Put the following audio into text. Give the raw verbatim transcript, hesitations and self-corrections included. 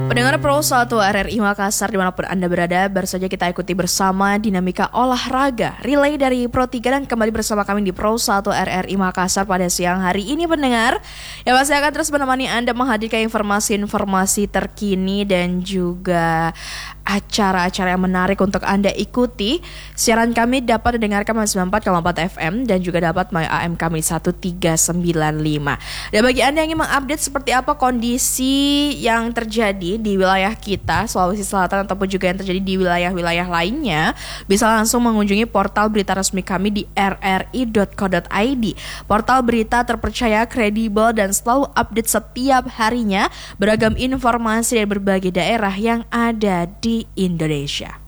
Pendengar Pro satu R R I Makassar dimanapun Anda berada, baru saja kita ikuti bersama dinamika olahraga relay dari Pro tiga dan kembali bersama kami di Pro satu R R I Makassar pada siang hari ini pendengar. Ya pasti akan terus menemani Anda menghadirkan informasi-informasi terkini dan juga acara-acara yang menarik untuk Anda ikuti. Siaran kami dapat didengarkan sembilan puluh empat koma empat F M dan juga dapat My A M kami seratus tiga puluh sembilan lima. Dan bagi Anda yang ingin mengupdate seperti apa kondisi yang terjadi di wilayah kita, Sulawesi Selatan ataupun juga yang terjadi di wilayah-wilayah lainnya, bisa langsung mengunjungi portal berita resmi kami di r r i dot co dot i d. Portal berita terpercaya, kredibel, dan selalu update setiap harinya beragam informasi dari berbagai daerah yang ada di Indonesia.